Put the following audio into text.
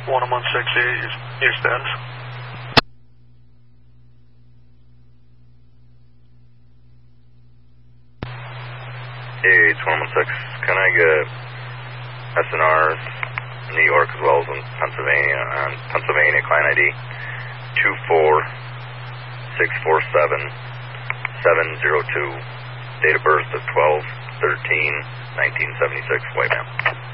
1168 East End. Hey, 2116, can I get SNRs in New York as well as in Pennsylvania, and Pennsylvania client ID 24647-702, date of birth of 12/13/1976, white man.